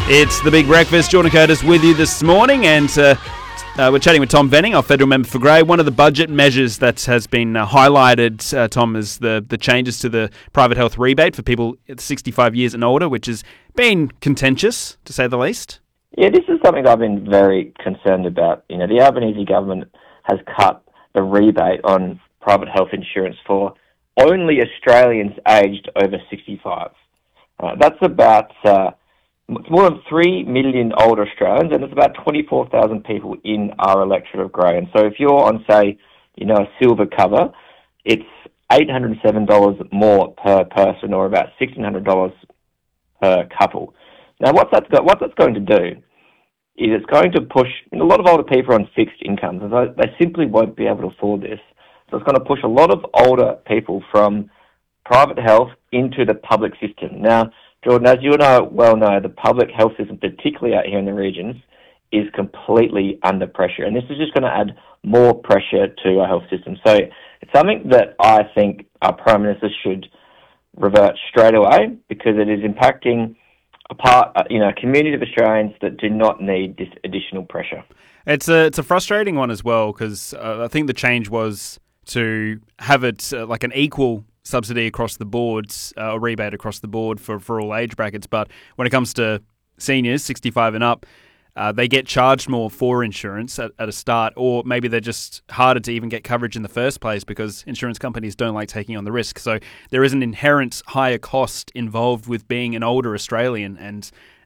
It's The Big Breakfast. Jordan Curtis with you this morning, and we're chatting with Tom Venning, our federal member for Grey. One of the budget measures that has been highlighted, Tom, is the changes to the private health rebate for people 65 years and older, which has been contentious, to say the least. Yeah, this is something I've been very concerned about. You know, the Albanese government has cut the rebate on private health insurance for only Australians aged over 65. That's about more than 3 million older Australians, and there's about 24,000 people in our electorate of Grey. And so if you're on, say, a silver cover, it's $807 more per person, or about $1,600 per couple. Now, what that's going to do is it's going to push a lot of older people on fixed incomes, and they simply won't be able to afford this. So it's going to push a lot of older people from private health into the public system. Now, Jordan, as you well know, the public health system, particularly out here in the regions, is completely under pressure. And this is just going to add more pressure to our health system. So it's something that I think our Prime Minister should revert straight away, because it is impacting a community of Australians that do not need this additional pressure. It's a frustrating one as well, because I think the change was to have it like an equal subsidy across the board, a rebate across the board for all age brackets. But when it comes to seniors, 65 and up, they get charged more for insurance at a start, or maybe they're just harder to even get coverage in the first place because insurance companies don't like taking on the risk. So there is an inherent higher cost involved with being an older Australian, and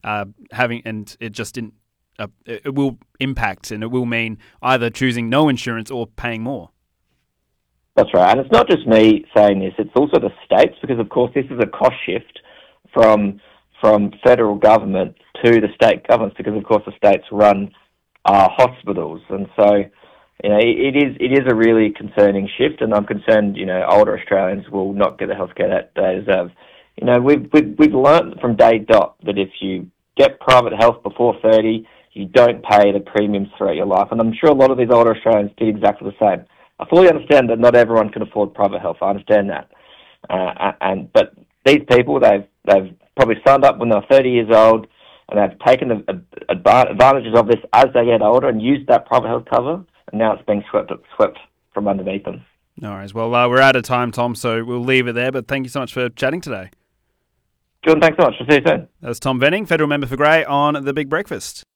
it will impact, and it will mean either choosing no insurance or paying more. That's right. And it's not just me saying this, it's also the states, because, of course, this is a cost shift from federal government to the state governments, because, of course, the states run hospitals. And so, it is a really concerning shift, and I'm concerned, older Australians will not get the healthcare that they deserve. We've learned from day dot that if you get private health before 30, you don't pay the premiums throughout your life. And I'm sure a lot of these older Australians did exactly the same. I fully understand that not everyone can afford private health. I understand that, but these people, they've probably signed up when they're 30 years old, and they've taken the advantages of this as they get older and used that private health cover, and now it's being swept from underneath them. No worries. Well, we're out of time, Tom, so we'll leave it there. But thank you so much for chatting today. Jordan, thanks so much. I'll see you soon. That's Tom Venning, federal member for Grey, on The Big Breakfast.